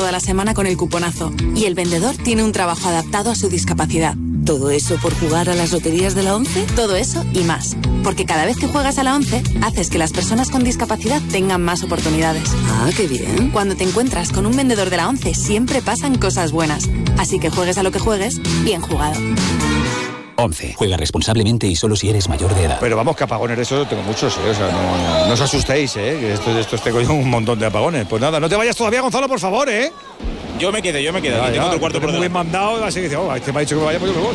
toda la semana con el cuponazo y el vendedor tiene un trabajo adaptado a su discapacidad. ¿Todo eso por jugar a las loterías de la ONCE? Todo eso y más. Porque cada vez que juegas a la ONCE, haces que las personas con discapacidad tengan más oportunidades. Ah, qué bien. Cuando te encuentras con un vendedor de la ONCE, siempre pasan cosas buenas. Así que juegues a lo que juegues, bien jugado. 11. Juega responsablemente y solo si eres mayor de edad. Pero vamos, que apagones de eso tengo muchos, o sea, no os asustéis, que estos tengo yo un montón de apagones. Pues nada, no te vayas todavía, Gonzalo, por favor, Yo me quedo. Tengo otro cuarto por muy bien mandado, así que dice, este me ha dicho que me vaya, pues yo me voy.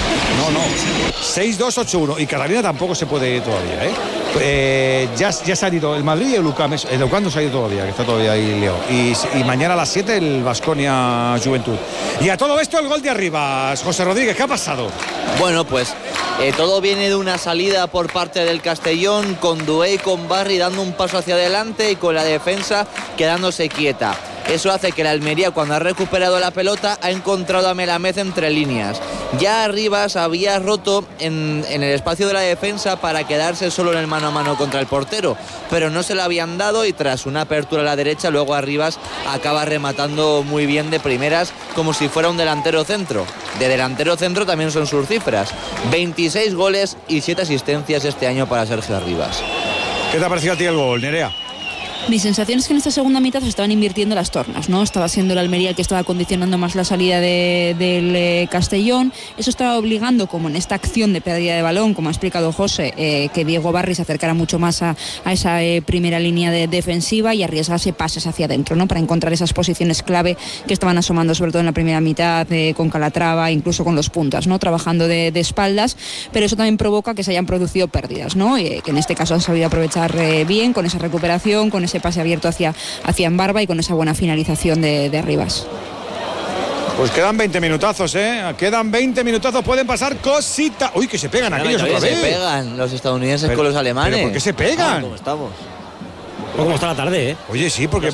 No. 6-2-8-1. Y Catalina tampoco se puede ir todavía, Ya se han ido el Madrid y el UCAM. El UCAM no se ha ido todavía, que está todavía ahí liado. Y mañana a las 7 el Baskonia Juventud. Y a todo esto el gol de Arribas. José Rodríguez, ¿qué ha pasado? Bueno, pues todo viene de una salida por parte del Castellón, con Dué y con Barry dando un paso hacia adelante y con la defensa quedándose quieta. Eso hace que la Almería, cuando ha recuperado la pelota, ha encontrado a Melamed entre líneas. Ya Arribas había roto en el espacio de la defensa para quedarse solo en el mano a mano contra el portero, pero no se lo habían dado y tras una apertura a la derecha, luego Arribas acaba rematando muy bien de primeras, como si fuera un delantero centro. De delantero centro también son sus cifras. 26 goles y 7 asistencias este año para Sergio Arribas. ¿Qué te ha parecido a ti el gol, Nerea? Mi sensación es que en esta segunda mitad se estaban invirtiendo las tornas, ¿no? Estaba siendo la Almería que estaba condicionando más la salida del Castellón. Eso estaba obligando, como en esta acción de pérdida de balón, como ha explicado José, que Diego Barry se acercara mucho más a esa primera línea defensiva y arriesgase pases hacia adentro, ¿no? Para encontrar esas posiciones clave que estaban asomando, sobre todo en la primera mitad, con Calatrava, incluso con los puntas, ¿no? Trabajando de espaldas, pero eso también provoca que se hayan producido pérdidas, ¿no? Que en este caso han sabido aprovechar bien, con esa recuperación, con ese pase abierto hacia Embarba y con esa buena finalización de Arribas. Pues quedan 20 minutazos, Quedan 20 minutazos, pueden pasar cositas. Uy, que se pegan aquellos otra vez. Se pegan los estadounidenses con los alemanes. ¿Pero por qué se pegan? ¿Cómo estamos? ¿Cómo está la tarde, Oye, sí, porque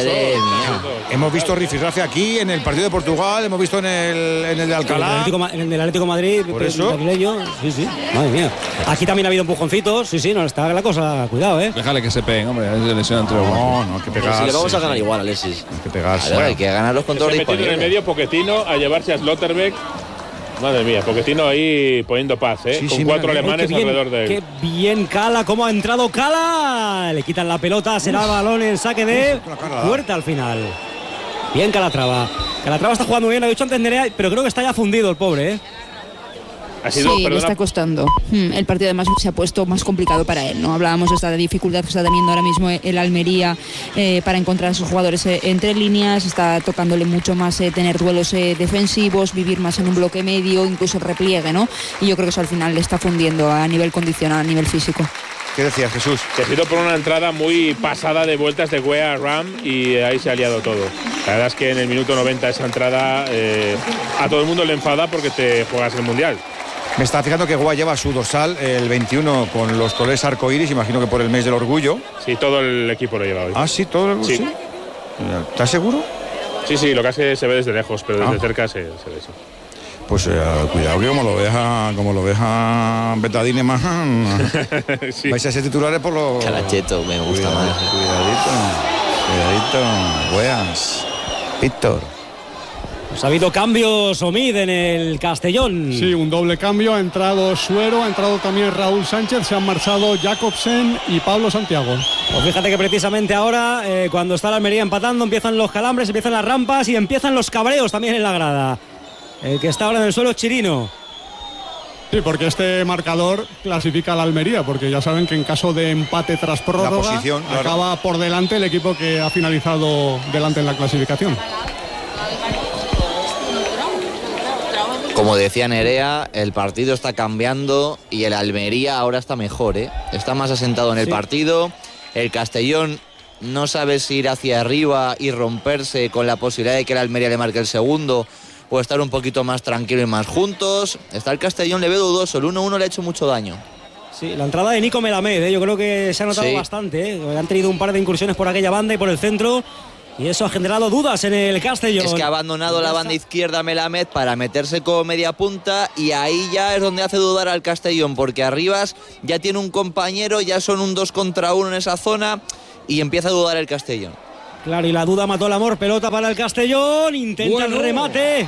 hemos visto rifirrafe aquí, en el partido de Portugal, hemos visto en el de Alcalá. En el del Atlético Madrid, por eso. Sí, madre mía. Aquí también ha habido empujoncitos, no, está la cosa, cuidado, Déjale que se peguen, hombre, es lesión entre los No, hay que pegar. Si le vamos a ganar igual, Alexis. Hay que pegarse. Hay que ganarlos con todos los disponibles. En el medio Pochettino a llevarse a Slotterbeck. Madre mía, Pochettino ahí poniendo paz, con 4 alemanes alrededor de él. Qué bien Cala, cómo ha entrado Cala. Le quitan la pelota, será balón en saque de puerta al final. Bien Calatrava. Calatrava está jugando bien, lo he dicho antes Nerea, pero creo que está ya fundido el pobre, Le está costando. El partido además se ha puesto más complicado para él, ¿no? Hablábamos de esta dificultad que está teniendo ahora mismo el Almería para encontrar a sus jugadores entre líneas. Está tocándole mucho más tener duelos defensivos, vivir más en un bloque medio, incluso el repliegue, ¿no? Y yo creo que eso al final le está fundiendo a nivel condicional, a nivel físico. ¿Qué decías, Jesús? Que ha sido por una entrada muy pasada de vueltas de Guea a Ram y ahí se ha liado todo. La verdad es que en el minuto 90 esa entrada a todo el mundo le enfada porque te juegas el Mundial. Me está fijando que Guá lleva su dorsal el 21 con los colores arcoíris, imagino que por el mes del orgullo. Sí, todo el equipo lo lleva hoy. Ah, sí, todo el... Sí. ¿Estás seguro? Sí, lo que hace se ve desde lejos, pero desde cerca se ve eso. Pues cuidado que como lo veja Betadine más sí. Vais a ser titulares por los... Calacheto, me gusta más. Cuidadito, Gueas. Víctor. Pues ha habido cambios, Omid, en el Castellón. Sí, un doble cambio. Ha entrado Suero, ha entrado también Raúl Sánchez, se han marchado Jacobsen y Pablo Santiago. Pues fíjate que precisamente ahora, cuando está la Almería empatando, empiezan los calambres, empiezan las rampas y empiezan los cabreos también en la grada. El que está ahora en el suelo es Chirino. Sí, porque este marcador clasifica a la Almería, porque ya saben que en caso de empate tras prórroga, acaba por delante el equipo que ha finalizado delante en la clasificación. Como decía Nerea, el partido está cambiando y el Almería ahora está mejor, Está más asentado en el partido. El Castellón no sabe si ir hacia arriba y romperse con la posibilidad de que el Almería le marque el segundo o estar un poquito más tranquilo y más juntos. Está el Castellón, le veo dudoso, el 1-1 le ha hecho mucho daño. Sí, la entrada de Nico Melamed, yo creo que se ha notado bastante. Han tenido un par de incursiones por aquella banda y por el centro. Y eso ha generado dudas en el Castellón. Es que ha abandonado la banda izquierda Melamed para meterse como media punta y ahí ya es donde hace dudar al Castellón, porque Arribas ya tiene un compañero, ya son un 2 contra 1 en esa zona y empieza a dudar el Castellón. Claro, y la duda mató el amor. Pelota para el Castellón. Intenta el remate.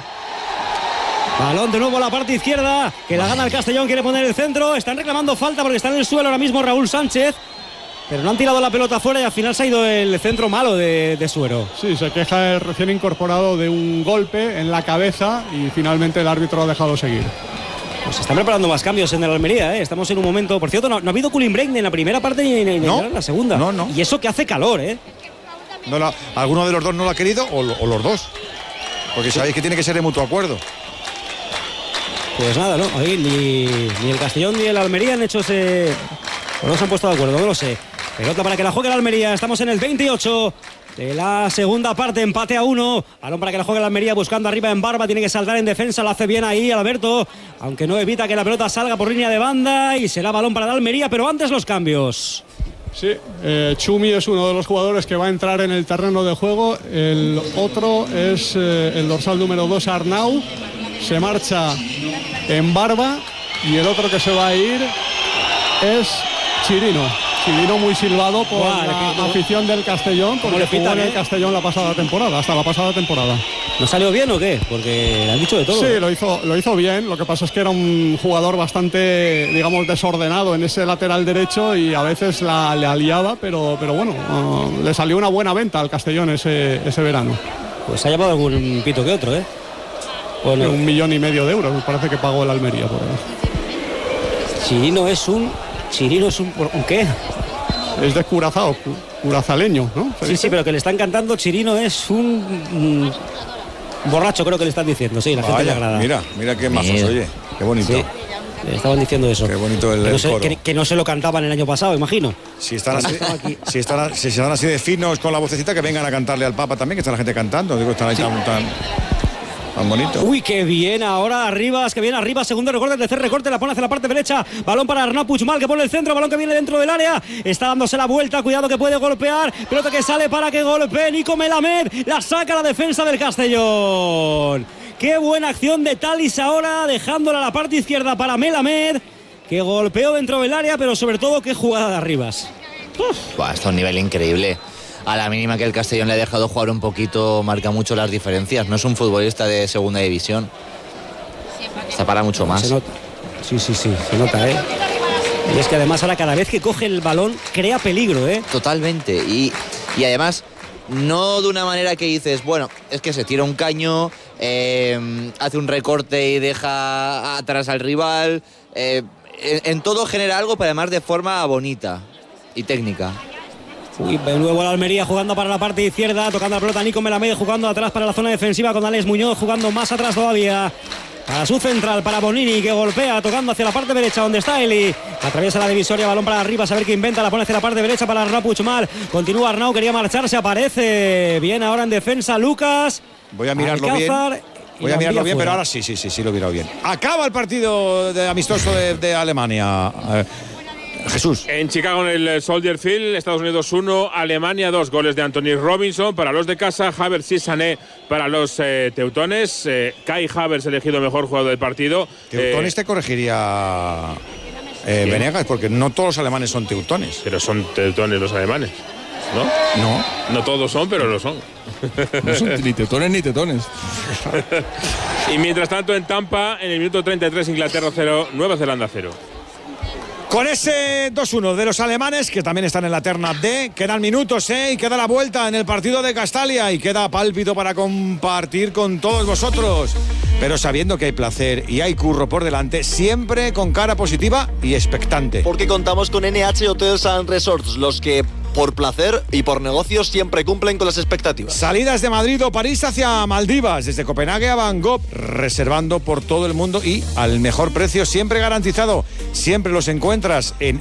Balón de nuevo a la parte izquierda, que la gana el Castellón, quiere poner el centro. Están reclamando falta porque está en el suelo ahora mismo Raúl Sánchez. Pero no han tirado la pelota fuera y al final se ha ido el centro malo de Suero. Sí, se queja el recién incorporado de un golpe en la cabeza y finalmente el árbitro ha dejado seguir. Pues se están preparando más cambios en el Almería, ¿eh? Estamos en un momento... Por cierto, no ha habido cooling break ni en la primera parte ni en la segunda. No. Y eso que hace calor, ¿eh? ¿Alguno de los dos no lo ha querido o los dos? Porque sabéis que tiene que ser de mutuo acuerdo. Pues nada, ¿no? Ahí ni el Castellón ni el Almería han hecho ese... O no se han puesto de acuerdo, no lo sé. Pelota para que la juegue el Almería. Estamos en el 28 de la segunda parte. Empate a 1. Balón para que la juegue el Almería buscando arriba en Barba. Tiene que saltar en defensa. Lo hace bien ahí Alberto. Aunque no evita que la pelota salga por línea de banda. Y será balón para el Almería. Pero antes los cambios. Sí, Chumi es uno de los jugadores que va a entrar en el terreno de juego. El otro es el dorsal número 2, Arnau. Se marcha en Barba. Y el otro que se va a ir es Chirino muy silbado por la afición del Castellón, porque jugó en el Castellón la pasada temporada, hasta la pasada temporada. ¿No salió bien o qué? Porque le han dicho de todo. Sí, lo hizo bien. Lo que pasa es que era un jugador bastante, digamos, desordenado en ese lateral derecho y a veces le aliaba, pero bueno, le salió una buena venta al Castellón ese verano. Pues ha llevado algún pito que otro, ¿eh? Bueno, 1,5 millones de euros, me parece que pagó el Almería por él. Chirino es un ¿qué? Es de Curazao, curazaleño, ¿no? Sí, pero que le están cantando Chirino es un borracho, creo que le están diciendo. Sí, la gente le agrada. Mira qué majos, oye, qué bonito. Sí, le estaban diciendo eso. Qué bonito el coro. Que no se lo cantaban el año pasado, imagino. Si están así de finos con la vocecita, que vengan a cantarle al Papa también, que está la gente cantando. Digo, están ahí tan bonito. Uy, qué bien ahora Arribas, que viene arriba, segundo recorte, tercer recorte, la pone hacia la parte derecha, balón para Arnau Puigmal, que pone el centro, balón que viene dentro del área, está dándose la vuelta, cuidado que puede golpear, pelota que sale para que golpee Nico Melamed, la saca la defensa del Castellón. Qué buena acción de Talis ahora, dejándola a la parte izquierda para Melamed, que golpeó dentro del área, pero sobre todo qué jugada de Arribas. Esto es un nivel increíble. A la mínima que el Castellón le ha dejado jugar un poquito, marca mucho las diferencias. No es un futbolista de segunda división. Está para mucho más. Se nota. Sí, se nota, ¿eh? Y es que además ahora cada vez que coge el balón crea peligro, ¿eh? Totalmente. Y además, no de una manera que dices, bueno, es que se tira un caño, hace un recorte y deja atrás al rival. En todo genera algo, pero además de forma bonita y técnica. Uy, luego la Almería jugando para la parte izquierda, tocando la pelota Nico Melamed, jugando atrás para la zona defensiva con Alex Muñoz, jugando más atrás todavía para su central, para Bonini, que golpea, tocando hacia la parte derecha donde está Eli, atraviesa la divisoria, balón para arriba, a ver qué inventa, la pone hacia la parte derecha para Arnau Puigmal, continúa Arnau, quería marcharse, aparece bien ahora en defensa Lucas. Voy a mirarlo Alcázar, bien, pero ahora sí, lo he mirado bien. Acaba el partido amistoso de Alemania. Jesús. En Chicago, en el Soldier Field, Estados Unidos 1, Alemania 2, goles de Anthony Robinson para los de casa, Havertz y Sané para los teutones, Kai Havertz elegido mejor jugador del partido. Teutones te corregiría Venegas, porque no todos los alemanes son teutones. Pero son teutones los alemanes, ¿no? No todos son, pero lo son. No son ni teutones ni teutones. Y mientras tanto en Tampa, en el minuto 33, Inglaterra 0, Nueva Zelanda 0. Con ese 2-1 de los alemanes, que también están en la terna D, quedan minutos, y queda la vuelta en el partido de Castalia y queda pálpito para compartir con todos vosotros. Pero sabiendo que hay placer y hay curro por delante, siempre con cara positiva y expectante. Porque contamos con NH Hotels and Resorts, los que por placer y por negocios siempre cumplen con las expectativas. Salidas de Madrid o París hacia Maldivas, desde Copenhague a Van Gogh, reservando por todo el mundo y al mejor precio siempre garantizado. Siempre los encuentras en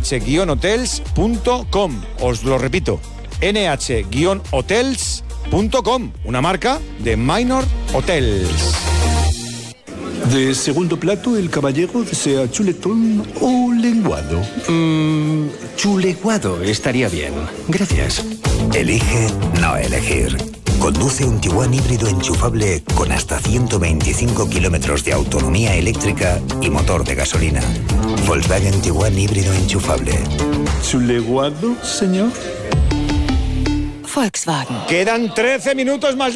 nh-hotels.com. Os lo repito, nh-hotels.com, una marca de Minor Hotels. De segundo plato, el caballero desea chuletón o lenguado. Chuleguado estaría bien. Gracias. Elige no elegir. Conduce un Tiguan híbrido enchufable con hasta 125 kilómetros de autonomía eléctrica y motor de gasolina. Volkswagen Tiguan híbrido enchufable. ¿Chuleguado, señor? Volkswagen. Quedan 13 minutos más.